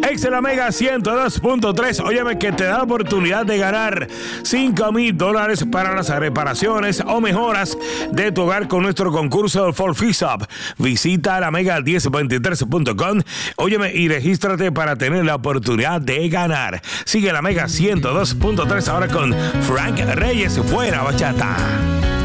Ex de la Mega 102.3. Óyeme, que te da la oportunidad de ganar $5,000 para las reparaciones o mejoras de tu hogar con nuestro concurso del Fall Fix Up. Visita la mega1023.com. Óyeme, y regístrate para tener la oportunidad de ganar. Sigue la Mega 102.3 ahora con Frank Reyes. Buena bachata.